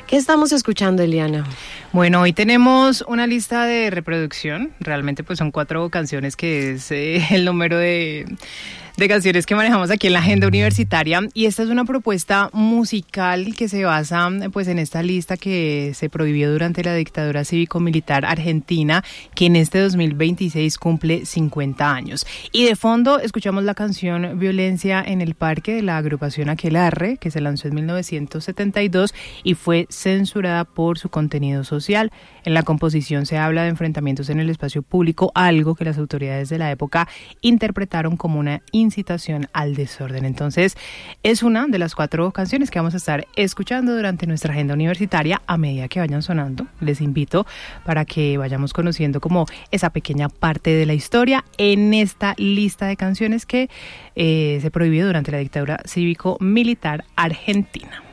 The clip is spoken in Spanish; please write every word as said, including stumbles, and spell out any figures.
¿Qué estamos escuchando, Eliana? Bueno, hoy tenemos una lista de reproducción. Realmente pues son cuatro canciones, que es eh, el número de, de canciones que manejamos aquí en la agenda universitaria. Y esta es una propuesta musical que se basa pues en esta lista que se prohibió durante la dictadura cívico-militar argentina, que en este dos mil veintiséis cumple cincuenta años. Y de fondo escuchamos la canción Violencia en el Parque de la agrupación Aquelarre, que se lanzó en mil novecientos setenta y dos y fue censurada por su contenido social. En la composición se habla de enfrentamientos en el espacio público, algo que las autoridades de la época interpretaron como una incitación al desorden. Entonces, es una de las cuatro canciones que vamos a estar escuchando durante nuestra agenda universitaria a medida que vayan sonando. Les invito para que vayamos conociendo como esa pequeña parte de la historia en esta lista de canciones que eh, se prohibió durante la dictadura cívico-militar argentina.